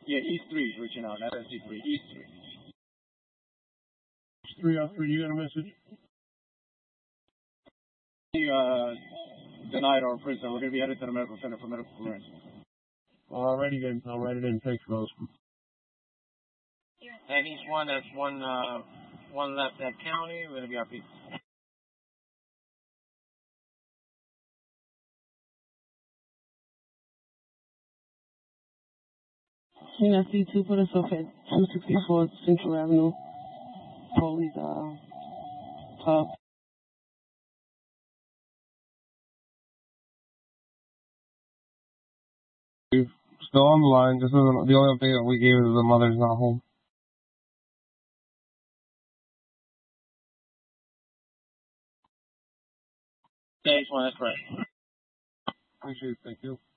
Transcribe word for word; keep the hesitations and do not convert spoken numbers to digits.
Yeah, East three is reaching out, not S C three. East three. three oh three, you got a message? He uh, denied our prisoner. We're going to be headed to the medical center for medical clearance. Alrighty then, I'll write it in. Thanks, fellas. And each one, that's one, uh, one left at county. We're going to be our people. N S C two, put us up at two sixty-four Central Avenue. Police, uh, top. Still on the line. This is the only update that we gave is the mother's not home. Yeah, each one, that's correct. Appreciate it. Thank you.